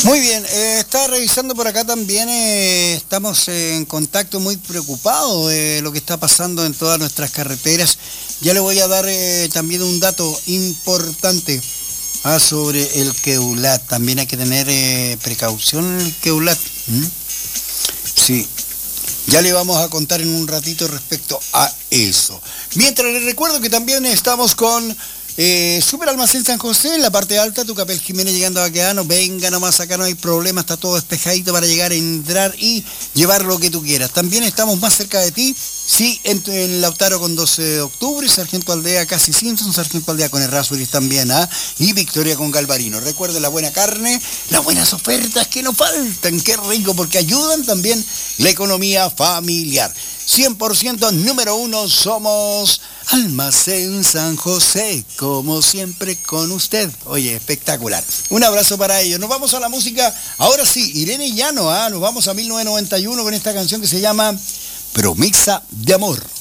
Muy bien, estaba revisando por acá también, estamos en contacto muy preocupados de lo que está pasando en todas nuestras carreteras. Ya le voy a dar también un dato importante sobre el Queulat. También hay que tener precaución en el Queulat. Sí, ya le vamos a contar en un ratito respecto a eso. Mientras les recuerdo que también estamos con Super Almacén San José, en la parte alta, Tucapel Jiménez llegando a Baqueano. Venga nomás, acá no hay problema, está todo despejadito para llegar, entrar y llevar lo que tú quieras. También estamos más cerca de ti, sí, en Lautaro con 12 de octubre, Sargento Aldea casi Simpson, Sargento Aldea con Errázuriz también, y Victoria con Galvarino. Recuerde la buena carne, las buenas ofertas que nos faltan, qué rico, porque ayudan también la economía familiar. 100% número uno somos Almacén San José, como siempre con usted. Oye, espectacular. Un abrazo para ellos. Nos vamos a la música. Ahora sí, Irene Llano, nos vamos a 1991 con esta canción que se llama Promesa de Amor.